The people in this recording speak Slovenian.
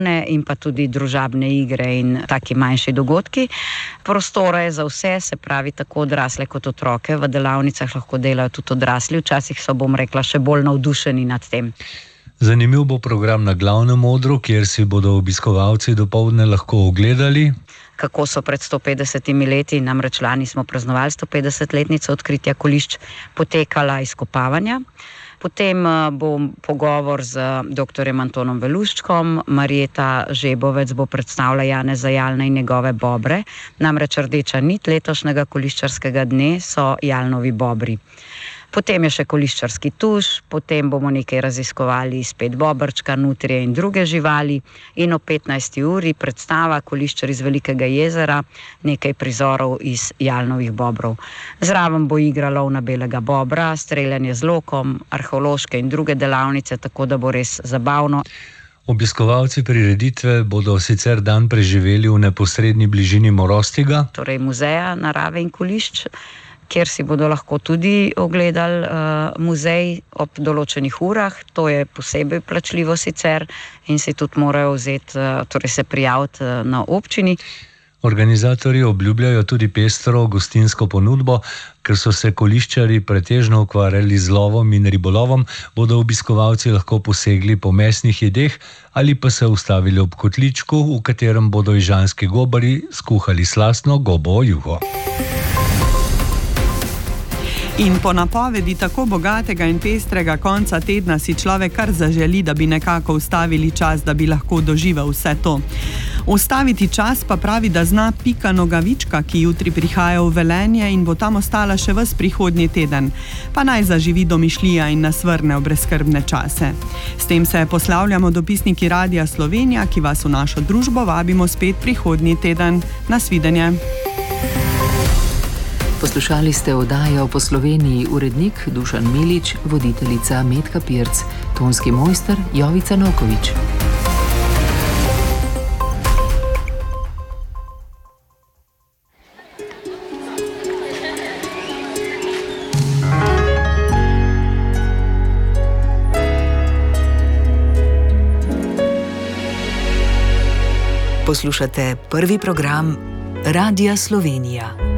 in pa tudi družabne igre in taki manjši dogodki. Prostora je za vse, se pravi tako odrasle kot otroke. V delavnicah lahko delajo tudi odrasli, včasih so, bom rekla, še bolj navdušeni nad tem. Zanimiv bo program na glavnem odru, kjer si bodo obiskovalci dopoldne lahko ogledali, kako so pred 150 leti, namreč lani smo praznovali 150-letnico odkritja kolišč, potekala izkopavanja. Potem bo pogovor z dr. Antonom Veluščkom, Marjeta Žebovec bo predstavila Janeza Jalna in njegove bobre, namreč rdeča nit letošnjega koliščarskega dne so jalnovi bobri. Potem je še koliščarski tuš, potem bomo nekaj raziskovali spet bobrčka, nutrije in druge živali in o 15. uri predstava Koliščar iz Velikega jezera, nekaj prizorov iz jalnovih bobrov. Zraven bo igra lov na belega bobra, streljanje z lokom, arheološke in druge delavnice, tako da bo res zabavno. Obiskovalci prireditve bodo sicer dan preživeli v neposredni bližini Morostiga, torej muzeja narave in kolišč, kjer si bodo lahko tudi ogledali muzej ob določenih urah. To je posebej plačljivo sicer in si tudi morajo vzeti, torej se prijaviti na občini. Organizatorji obljubljajo tudi pestro gostinsko ponudbo, ker so se koliščarji pretežno ukvarjali z lovom in ribolovom, bodo obiskovalci lahko posegli po mesnih jedeh ali pa se ustavili ob kotličku, v katerem bodo ižanski gobari skuhali slastno gobo juho. In po napovedi tako bogatega in pestrega konca tedna si človek kar zaželi, da bi nekako ustavili čas, da bi lahko doživel vse to. Ustaviti čas pa pravi, da zna Pika Nogavička, ki jutri prihaja v Velenje in bo tam ostala še ves prihodnji teden. Pa naj zaživi domišljija in nas vrne v brezskrbne čase. S tem se poslavljamo dopisniki Radia Slovenija, ki vas v našo družbo vabimo spet prihodnji teden. Nasvidenje. Poslušali ste oddajo Po Sloveniji, urednik Dušan Milič, voditeljica Metka Pirc, tonski mojster Jovica Novković. Poslušate prvi program Radia Slovenija.